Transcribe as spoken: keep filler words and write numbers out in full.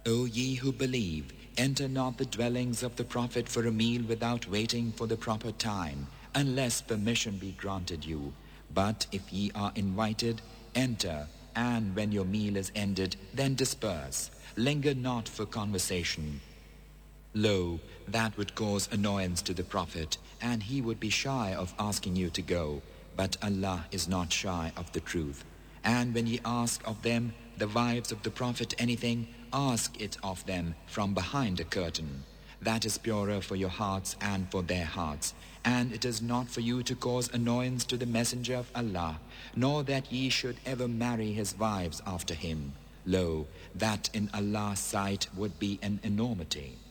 O ye who believe, enter not the dwellings of the Prophet for a meal without waiting for the proper time, unless permission be granted you. But if ye are invited, enter, and when your meal is ended, then disperse. Linger not for conversation. Lo, that would cause annoyance to the Prophet, and he would be shy of asking you to go. But Allah is not shy of the truth. And when ye ask of them, the wives of the Prophet, anything, ask it of them from behind a curtain. That is purer for your hearts and for their hearts. And it is not for you to cause annoyance to the Messenger of Allah, nor that ye should ever marry his wives after him. Lo, that in Allah's sight would be an enormity.